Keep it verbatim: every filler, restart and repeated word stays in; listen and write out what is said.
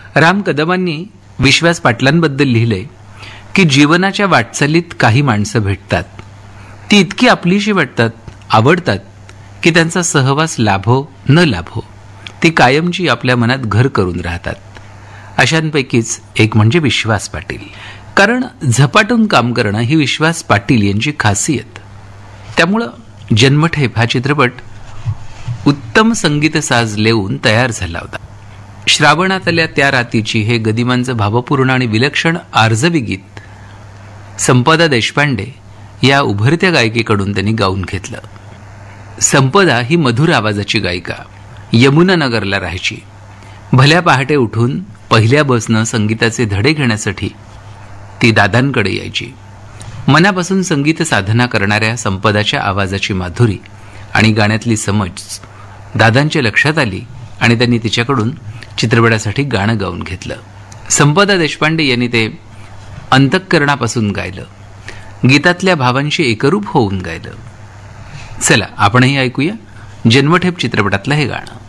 राम कदमांनी विश्वास पाटलांबद्दल लिहिलंय की जीवनाच्या वाटचालीत काही माणसं भेटतात, ती इतकी आपलीशी वाटतात, आवडतात की त्यांचा सहवास लाभो न लाभो ती कायमची आपल्या मनात घर करून राहतात. अशांपैकीच एक म्हणजे विश्वास पाटील. कारण झपाटून काम करणं ही विश्वास पाटील यांची खासियत. त्यामुळं जन्मठेप हा चित्रपट उत्तम संगीत साज लेवून तयार झाला होता. श्रावणात आल्या त्या रातीची हे गदिमांचं भावपूर्ण आणि विलक्षण आर्जवी गीत संपदा देशपांडे या उभरत्या गायिकेकडून त्यांनी गाऊन घेतलं. संपदा ही मधुर आवाजाची गायिका यमुनानगरला राहायची. भल्या पहाटे उठून पहिल्या बसनं संगीताचे धडे घेण्यासाठी ती दादांकडे यायची. मनापासून संगीत साधना करणाऱ्या संपदाच्या आवाजाची माधुरी आणि गाण्यातली समज दादांच्या लक्षात आली आणि त्यांनी तिच्याकडून चित्रपटासाठी गाणं गाऊन घेतलं. संपदा देशपांडे यांनी ते अंतःकरणापासून गायलं, गीतातल्या भावांशी एकरूप होऊन गायलं. चला आपणही ऐकूया जन्मठेप चित्रपटातलं हे गाणं.